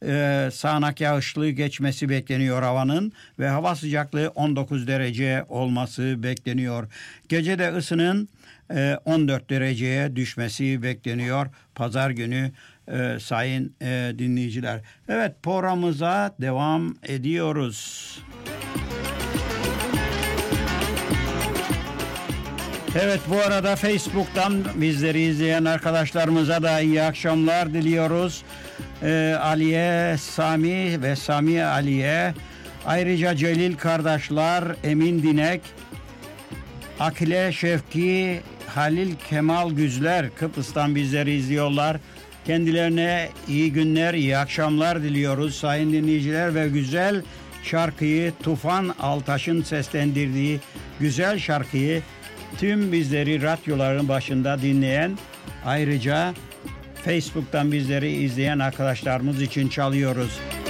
sağanak yağışlı geçmesi bekleniyor havanın ve hava sıcaklığı 19 derece olması bekleniyor. Gecede ısının 14 dereceye düşmesi bekleniyor pazar günü sayın dinleyiciler. Evet, programımıza devam ediyoruz. Evet, bu arada Facebook'tan bizleri izleyen arkadaşlarımıza da iyi akşamlar diliyoruz. Aliye, Sami ve Sami Aliye, ayrıca Celil kardeşler, Emin Dinek, Akile Şevki, Halil Kemal Güzler Kıbrıs'tan bizleri izliyorlar. Kendilerine iyi günler, iyi akşamlar diliyoruz sayın dinleyiciler ve güzel şarkıyı Tufan Altaş'ın seslendirdiği güzel şarkıyı tüm bizleri radyoların başında dinleyen, ayrıca Facebook'tan bizleri izleyen arkadaşlarımız için çalıyoruz.